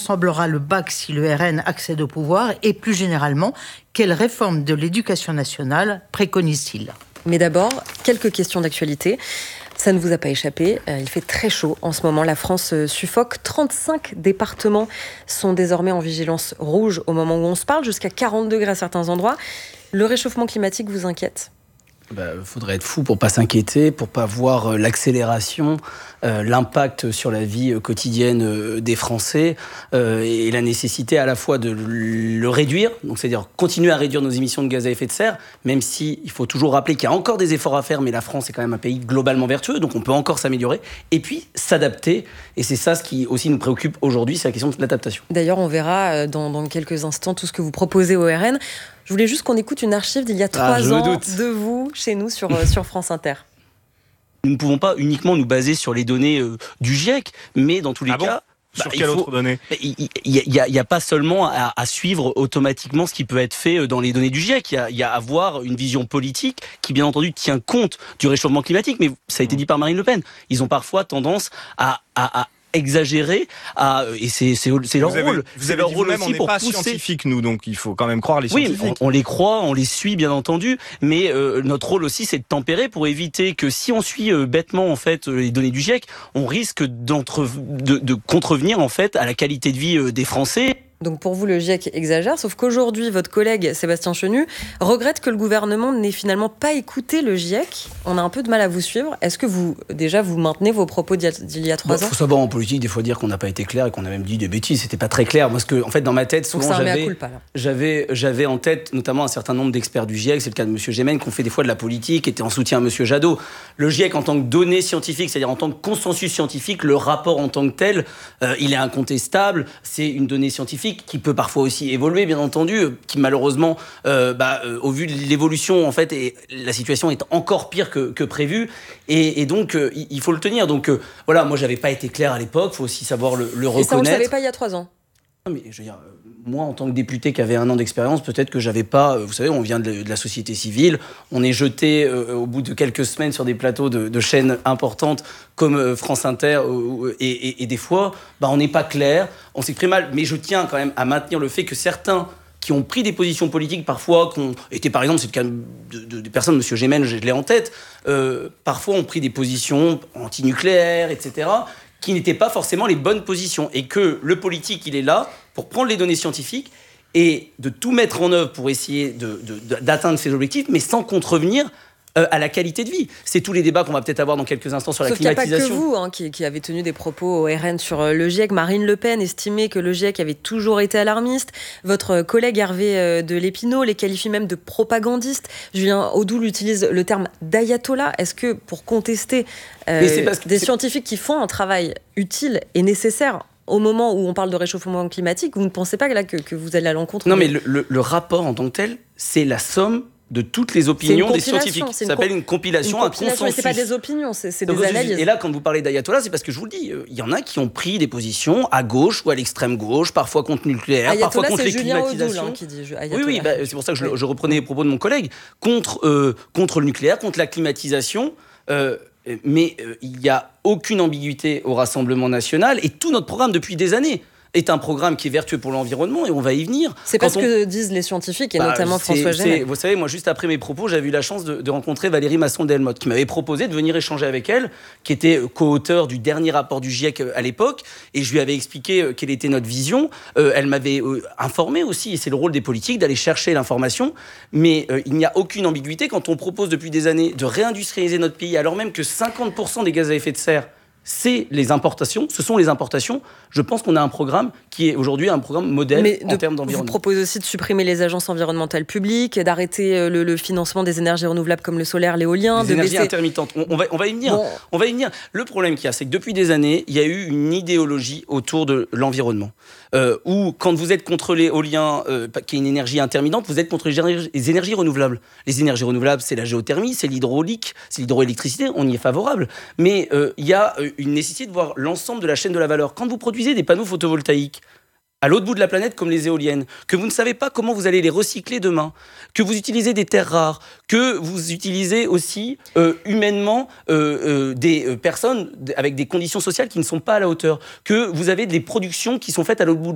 ressemblera le bac si le RN accède au pouvoir et plus généralement, quelle réforme de l'éducation nationale préconise-t-il ? Mais d'abord, quelques questions d'actualité. Ça ne vous a pas échappé, il fait très chaud en ce moment, la France suffoque. 35 départements sont désormais en vigilance rouge au moment où on se parle, jusqu'à 40 degrés à certains endroits. Le réchauffement climatique vous inquiète ? Faudrait être fou pour pas s'inquiéter, pour pas voir l'accélération, l'impact sur la vie quotidienne des Français et la nécessité à la fois de le réduire, donc c'est-à-dire continuer à réduire nos émissions de gaz à effet de serre, même si il faut toujours rappeler qu'il y a encore des efforts à faire, mais la France est quand même un pays globalement vertueux, donc on peut encore s'améliorer, et puis s'adapter, et c'est ça ce qui aussi nous préoccupe aujourd'hui, c'est la question de l'adaptation. D'ailleurs, on verra dans quelques instants tout ce que vous proposez au RN. Je voulais juste qu'on écoute une archive d'il y a 3 ans de vous, chez nous, sur France Inter. Nous ne pouvons pas uniquement nous baser sur les données du GIEC, mais dans tous les cas... Sur quelle autre donnée ? Il n'y a pas seulement à suivre automatiquement ce qui peut être fait dans les données du GIEC. Il y a à avoir une vision politique qui, bien entendu, tient compte du réchauffement climatique. Mais ça a été dit par Marine Le Pen. Ils ont parfois tendance à exagérer, et c'est leur rôle. Vous avez dit vous-même, on n'est pas scientifiques, nous, donc il faut quand même croire les scientifiques. Oui, on les croit, on les suit, bien entendu, mais notre rôle aussi, c'est de tempérer pour éviter que si on suit bêtement en fait les données du GIEC, on risque de contrevenir en fait à la qualité de vie des Français. Donc pour vous, le GIEC exagère, sauf qu'aujourd'hui, votre collègue Sébastien Chenu regrette que le gouvernement n'ait finalement pas écouté le GIEC. On a un peu de mal à vous suivre. Est-ce que vous maintenez vos propos d'il y a 3 ans ? Il faut savoir en politique, des fois, dire qu'on n'a pas été clair et qu'on a même dit des bêtises. C'était pas très clair. Parce que, en fait, dans ma tête, souvent, j'avais en tête notamment un certain nombre d'experts du GIEC, c'est le cas de M. Gémen, qui ont fait des fois de la politique, étaient en soutien à M. Jadot. Le GIEC, en tant que donnée scientifique, c'est-à-dire en tant que consensus scientifique, le rapport en tant que tel, il est incontestable. C'est une donnée scientifique qui peut parfois aussi évoluer, bien entendu, qui malheureusement, au vu de l'évolution, en fait, et la situation est encore pire que prévu, et donc il faut le tenir. Donc voilà, moi j'avais pas été clair à l'époque, il faut aussi savoir le reconnaître. Et ça, on ne le savait pas il y a 3 ans. Non, mais je veux dire, moi, en tant que député qui avait 1 an d'expérience, peut-être que j'avais pas... Vous savez, on vient de la société civile, on est jeté au bout de quelques semaines sur des plateaux de chaînes importantes comme France Inter, et des fois, on n'est pas clair, on s'exprime mal. Mais je tiens quand même à maintenir le fait que certains qui ont pris des positions politiques parfois, qui ont été, par exemple, c'est le cas de personnes, M. Gémen, je l'ai en tête, parfois ont pris des positions anti-nucléaires, etc., qui n'étaient pas forcément les bonnes positions, et que le politique, il est là pour prendre les données scientifiques et de tout mettre en œuvre pour essayer d'atteindre ses objectifs, mais sans contrevenir à la qualité de vie. C'est tous les débats qu'on va peut-être avoir dans quelques instants sur la climatisation. Sauf qu'il n'y a pas que vous qui avez tenu des propos au RN sur le GIEC. Marine Le Pen estimait que le GIEC avait toujours été alarmiste. Votre collègue Hervé de Lépinot les qualifie même de propagandistes. Julien Audoul utilise le terme d'ayatollah. Est-ce que pour contester des scientifiques qui font un travail utile et nécessaire au moment où on parle de réchauffement climatique, vous ne pensez pas que vous allez à l'encontre ? Non, mais le rapport en tant que tel, c'est la somme de toutes les opinions des scientifiques. Ça s'appelle une compilation, un consensus. Mais c'est pas des opinions, c'est des analyses. Et là, quand vous parlez d'ayatollah, c'est parce que je vous le dis, il y en a qui ont pris des positions à gauche ou à l'extrême gauche, parfois contre le nucléaire, parfois contre les climatisations. C'est Julien Audoul qui dit ayatollah. Oui, c'est pour ça que je reprenais les propos de mon collègue. Contre le nucléaire, contre la climatisation. Mais il n'y a aucune ambiguïté au Rassemblement national, et tout notre programme depuis des années est un programme qui est vertueux pour l'environnement, et on va y venir. C'est pas ce que disent les scientifiques, et notamment François Gémen. Vous savez, moi, juste après mes propos, j'avais eu la chance de rencontrer Valérie Masson-Delmotte, qui m'avait proposé de venir échanger avec elle, qui était co-auteure du dernier rapport du GIEC à l'époque, et je lui avais expliqué quelle était notre vision. Elle m'avait informé aussi, et c'est le rôle des politiques d'aller chercher l'information, mais il n'y a aucune ambiguïté quand on propose depuis des années de réindustrialiser notre pays, alors même que 50% des gaz à effet de serre, c'est les importations, ce sont les importations. Je pense qu'on a un programme qui est aujourd'hui un programme modèle en termes d'environnement. Vous proposez aussi de supprimer les agences environnementales publiques, d'arrêter le financement des énergies renouvelables comme le solaire, l'éolien. Les énergies intermittentes, on va y venir. Bon. On va y venir. Le problème qu'il y a, c'est que depuis des années, il y a eu une idéologie autour de l'environnement. Où quand vous êtes contre l'éolien, qui est une énergie intermittente, vous êtes contre les énergies renouvelables. Les énergies renouvelables, c'est la géothermie, c'est l'hydraulique, c'est l'hydroélectricité, on y est favorable. Mais il y a une nécessité de voir l'ensemble de la chaîne de la valeur. Quand vous produisez des panneaux photovoltaïques à l'autre bout de la planète comme les éoliennes, que vous ne savez pas comment vous allez les recycler demain, que vous utilisez des terres rares, que vous utilisez aussi humainement des personnes avec des conditions sociales qui ne sont pas à la hauteur, que vous avez des productions qui sont faites à l'autre bout